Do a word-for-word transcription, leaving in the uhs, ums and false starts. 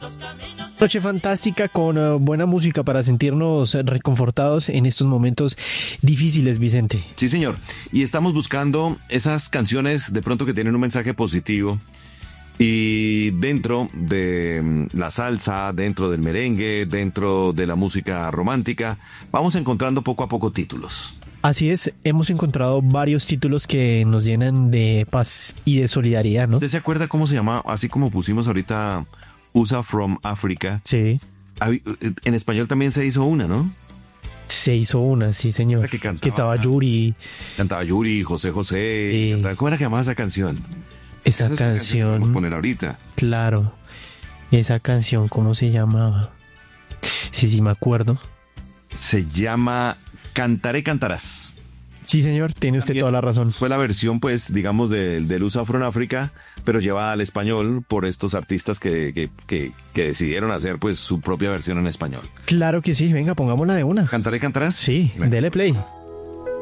Noche fantástica con uh, buena música para sentirnos reconfortados en estos momentos difíciles, Vicente. Sí, señor. Y estamos buscando esas canciones de pronto que tienen un mensaje positivo. Y dentro de la salsa, dentro del merengue, dentro de la música romántica, vamos encontrando poco a poco títulos. Así es, hemos encontrado varios títulos que nos llenan de paz y de solidaridad, ¿no? ¿Usted se acuerda cómo se llama? Así como pusimos ahorita U S A from Africa. Sí. En español también se hizo una, ¿no? Se hizo una, sí, señor. Que, cantaba, que estaba Yuri. Cantaba Yuri, José José. Sí. Cantaba, ¿cómo era que llamaba esa canción? Esa, esa canción. canción que vamos a poner ahorita. Claro. Esa canción, ¿cómo se llamaba? Sí, sí, me acuerdo. Se llama Cantaré Cantarás. Sí, señor, tiene usted También toda la razón. Fue la versión, pues, digamos, del de, de U S A from Africa, pero llevada al español por estos artistas que, que, que, que decidieron hacer, pues, su propia versión en español. Claro que sí, venga, pongámosla de una. ¿Cantaré Cantarás? Sí, Venga. dele play.